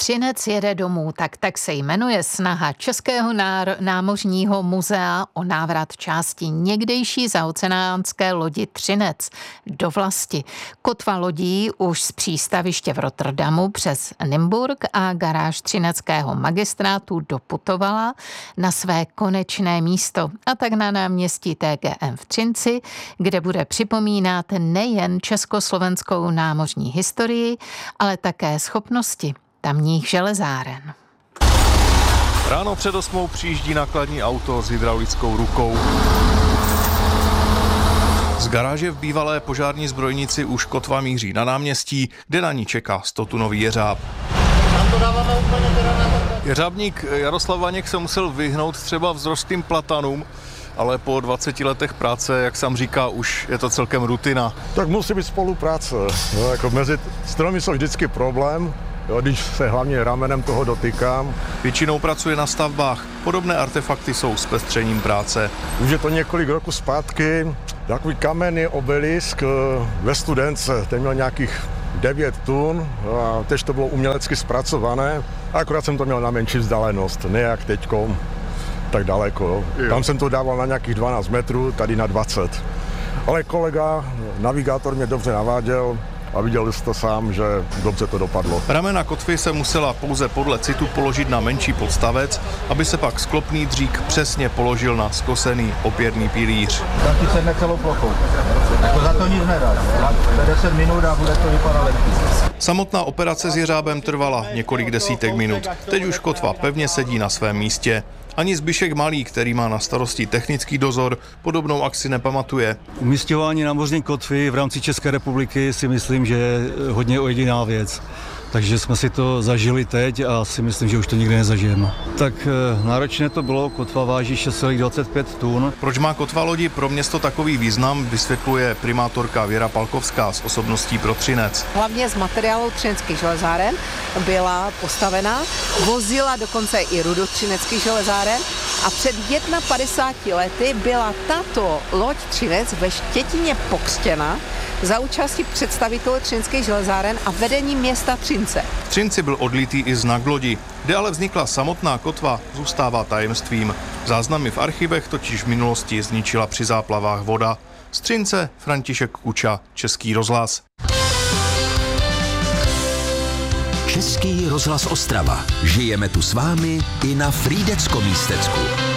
Třinec jede domů, tak se jmenuje snaha Českého námořního muzea o návrat části někdejší zaoceánské lodi Třinec do vlasti. Kotva lodí už z přístaviště v Rotterdamu přes Nymburk a garáž třineckého magistrátu doputovala na své konečné místo, a tak na náměstí TGM v Třinci, kde bude připomínat nejen československou námořní historii, ale také schopnosti tamních železáren. Ráno před 8 přijíždí nákladní auto s hydraulickou rukou. Z garáže v bývalé požární zbrojnici už kotva míří na náměstí, kde na ní čeká 100tunový jeřáb. Jeřábník Jaroslav Vaněk se musel vyhnout třeba vzrostlým platanům, ale po 20 letech práce, jak sám říká, už je to celkem rutina. Tak musí být spolupráce. No, jako mezi stromy jsou vždycky problém, když se hlavně ramenem toho dotýkám. Většinou pracuje na stavbách. Podobné artefakty jsou zpestřením práce. Už je to několik roků zpátky. Takový kamenný obelisk ve Studence, ten měl nějakých 9 tun a tež to bylo umělecky zpracované. Akorát jsem to měl na menší vzdálenost, ne jak teďko tak daleko. Jo. Tam jsem to dával na nějakých 12 metrů, tady na 20. Ale kolega, navigátor mě dobře naváděl a viděl jsi to sám, že dobře to dopadlo. Ramena kotvy se musela pouze podle citu položit na menší podstavec, aby se pak sklopný dřík přesně položil na skosený opěrný pilíř. Taky sedne celou plochou. Jako za to nic nedá. 10 minut a bude to vypadat lepší. Samotná operace s jeřábem trvala několik desítek minut. Teď už kotva pevně sedí na svém místě. Ani Zbyšek Malý, který má na starosti technický dozor, podobnou akci nepamatuje. Umisťování námořní kotvy v rámci České republiky si myslím, že je hodně ojediná věc. Takže jsme si to zažili teď a si myslím, že už to nikdy nezažijeme. Tak náročné to bylo, kotva váží 6,25 tun. Proč má kotva lodi pro město takový význam, vysvětluje primátorka Věra Palkovská z Osobností pro Třinec. Hlavně z materiálu třineckých železáren byla postavena, vozila dokonce i rudu třineckých železáren a před 51 lety byla tato loď Třinec ve Štětíně pokřtěna za účasti představitelů třineckých železáren a vedení města Třince. V Třinci byl odlitý i znak lodi. Kde ale vznikla samotná kotva, zůstává tajemstvím. Záznamy v archivech totiž v minulosti zničila při záplavách voda. Z Třince František Kuča, Český rozhlas. Český rozhlas Ostrava. Žijeme tu s vámi i na Frýdecko-Místecku.